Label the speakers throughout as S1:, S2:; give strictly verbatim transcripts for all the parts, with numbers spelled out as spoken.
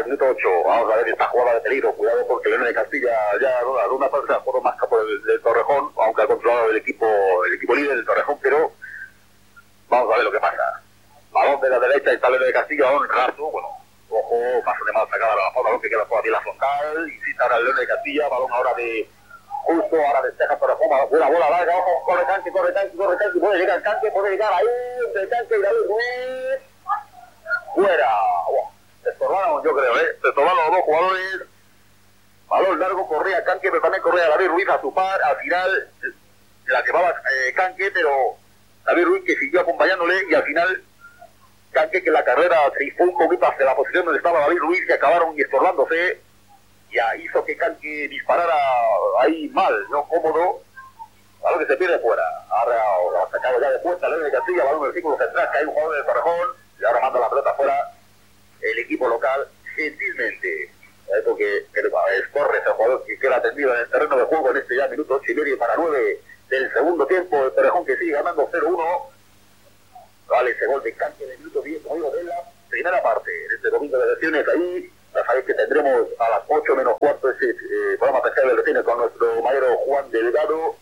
S1: minuto ocho. Vamos a ver esta jugada de peligro. Cuidado porque León de Castilla ya no da una parte de juego más capo del, del Torrejón, aunque ha controlado el equipo, el equipo líder del Torrejón, pero vamos a ver lo que pasa. Balón de la derecha, está León de Castilla, balón raso, bueno, ojo, paso de mal sacada la bola, balón que queda por aquí la frontal, y si ahora el León de Castilla, balón ahora de justo, ahora despeja Torrejón, una bola larga, ojo, corre Canque, corre Canque, corre Canque, puede llegar el Canque, puede llegar ahí, entre Canque y David Ruiz, fuera, wow. Se estorbaron, yo creo, ¿eh? Se estorbaron los dos jugadores. Balón largo, corría Canque, pero también corría David Ruiz a su par. Al final la llevaba eh, Canque, pero David Ruiz que siguió acompañándole. Y al final Canque, que en la carrera se fue un poquito hacia la posición donde estaba David Ruiz, y acabaron y estorbándose. Ya hizo que Canque disparara ahí mal, no cómodo. Balón que se pierde fuera. Ahora ha sacado ya de puerta León de Castilla. Balón del círculo central, que hay un jugador del Torrejón. Y ahora manda la pelota fuera el equipo local, gentilmente, ¿eh? Porque es Torres, el jugador que queda atendido en el terreno de juego en este ya minuto ocho y medio para nueve del segundo tiempo. El Torrejón que sigue ganando cero uno. Vale ese gol de Canque en el minuto diez, como digo, de la primera parte. En este domingo de elecciones, ahí ya sabéis que tendremos a las ocho menos cuarto ese eh, programa especial de elecciones con nuestro maestro Juan Delgado.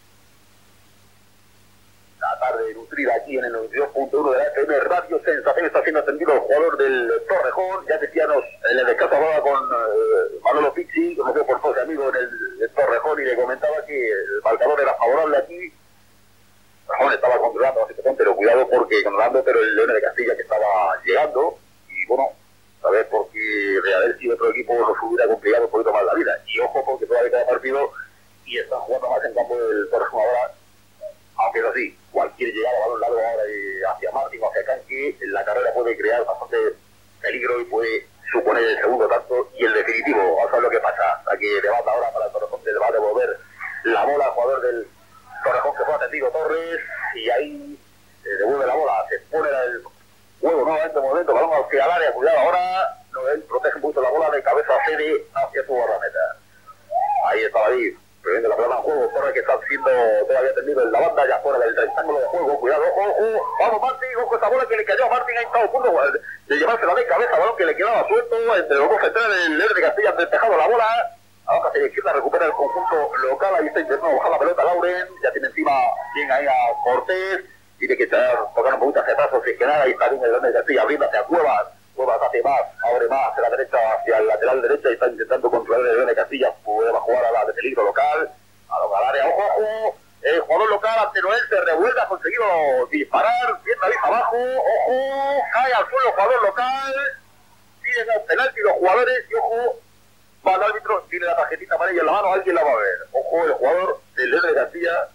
S1: La tarde nutrida aquí en el noventa y dos punto uno de la F M Radio Sensación. Está siendo atendido el jugador del Torrejón. Ya decíamos, en el descanso hablaba con eh, Manolo Pizzi, conocido por todos amigos en el, el Torrejón, y le comentaba que el marcador era favorable aquí. Torrejón estaba controlando la situación, pero cuidado porque controlando, pero el León de Castilla que estaba llegando, y bueno, a ver, porque de haber sido otro equipo nos hubiera complicado un poquito más la vida. Y ojo porque todavía queda partido y están jugando más en campo del Torrejón ahora. Aunque es así, cualquier llegada balón largo ahora hacia Martín o hacia Canque, la carrera puede crear bastante peligro y puede suponer el segundo tanto y el definitivo. Vamos a ver lo que pasa. Aquí levanta ahora para el Torrejón, que le va a devolver la bola al jugador del Torrejón que fue atendido Torres, y ahí eh, devuelve la bola, se pone el huevo nuevamente, momento, balón hacia el área, cuidado ahora, no, él protege un poquito la bola de cabeza, cede hacia su guardameta. Ahí está David. Previendo la pelota en juego, Torres que está siendo todavía tendido en la banda, ya fuera del rectángulo de juego, cuidado, ojo, ojo, vamos Martín, ojo esa bola que le cayó a Martín, ahí está a punto de llevársela de cabeza, balón que le quedaba suelto, entre los dos centrales, el León de Castilla ha despejado la bola, ahora hacia la izquierda recupera el conjunto local, ahí está intentando bajar la pelota Lauren, ya tiene encima bien ahí a Cortés, tiene que estar tocando un poquito hacia atrás, o si es que nada, ahí está bien el León de Castilla, abriendo hacia Cuevas, Cuevas hace más, abre más hacia la derecha, hacia el lateral derecha, y está intentando controlar el León de Castilla, puede jugar a la de peligro local, a lo área, ojo, ojo, el jugador local ante Noel se revuelve, ha conseguido disparar, bien David abajo, ojo, cae al suelo el jugador local, piden el penalti los jugadores, y ojo, va el árbitro, tiene la tarjetita amarilla en la mano, alguien la va a ver, ojo, el jugador del León de Castilla.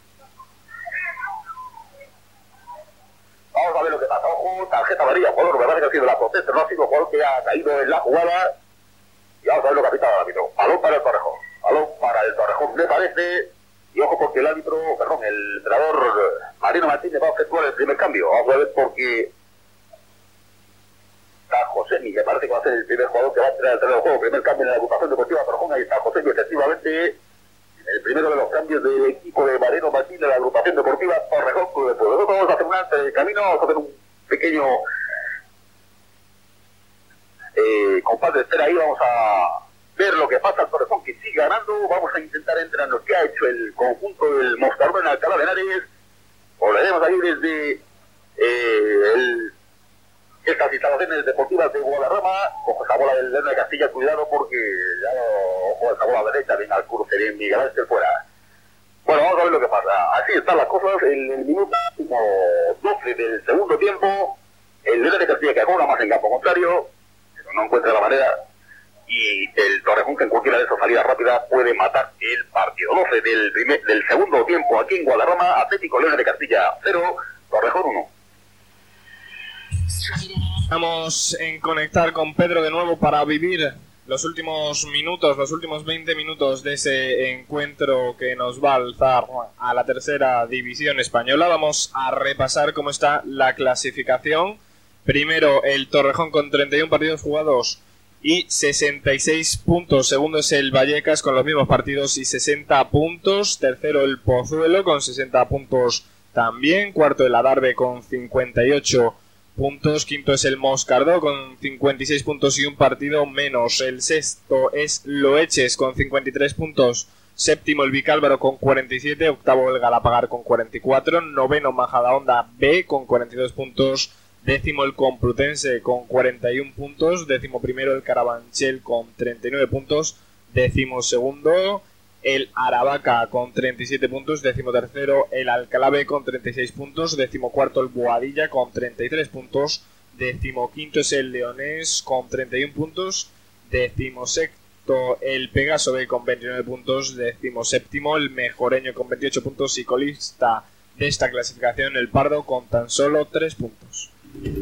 S1: Vamos a ver lo que pasa, ojo, tarjeta amarilla, jugador, verdad que ha sido la protesta, no ha sido el jugador que ha caído en la jugada, y vamos a ver lo que ha pitado el árbitro, balón para el Torrejón, balón para el Torrejón, me parece, y ojo porque el árbitro, perdón, el entrenador Marino Martínez va a efectuar el primer cambio, vamos a ver porque está Josemi, me parece que va a ser el primer jugador que va a entrar al terreno de juego, primer cambio en la agrupación deportiva Torrejón, ahí está Josemi, efectivamente, el primero de los cambios del equipo de Marino Martínez en la agrupación deportiva Torrejón. Pues nosotros vamos a hacer un antes de camino, vamos a hacer un pequeño eh, compás de espera ahí, vamos a ver lo que pasa al Torrejón que sigue ganando, vamos a intentar entrar en lo que ha hecho el conjunto del Moscardón en Alcalá de Henares, volveremos ahí desde eh, el, estas instalaciones deportivas de Guadarrama, ojo esa bola del León de Castilla, cuidado porque ya no, ojo esa bola derecha, bien al cruce, bien Miguel Ángel fuera. Bueno, vamos a ver lo que pasa, así están las cosas, en el minuto doce del segundo tiempo, el León de Castilla que acabó más en campo contrario, pero no encuentra la manera, y el Torrejón que en cualquiera de esas salidas rápidas puede matar el partido. doce del, primer, del segundo tiempo aquí en Guadarrama, Atlético León de Castilla cero, Torrejón uno.
S2: Vamos en conectar con Pedro de nuevo para vivir los últimos minutos, los últimos veinte minutos de ese encuentro que nos va a alzar a la tercera división española. Vamos a repasar cómo está la clasificación. Primero el Torrejón con treinta y uno partidos jugados y sesenta y seis puntos. Segundo es el Vallecas con los mismos partidos y sesenta puntos. Tercero el Pozuelo con sesenta puntos también. Cuarto el Adarve con cincuenta y ocho puntos. Quinto es el Moscardó con cincuenta y seis puntos y un partido menos. El sexto es Loeches con cincuenta y tres puntos. Séptimo el Vicálvaro con cuarenta y siete. Octavo el Galapagar con cuarenta y cuatro. Noveno Majadahonda B con cuarenta y dos puntos. Décimo el Complutense con cuarenta y un puntos. Décimo primero el Carabanchel con treinta y nueve puntos. Décimo segundo el Aravaca con treinta y siete puntos. Décimo tercero el Alcalá B con treinta y seis puntos. Décimo cuarto el Boadilla con treinta y tres puntos. Décimo quinto es el Leonés con treinta y uno puntos. Décimo sexto el Pegaso B con veintinueve puntos. Décimo séptimo el Mejoreño con veintiocho puntos. Y colista de esta clasificación el Pardo con tan solo tres puntos.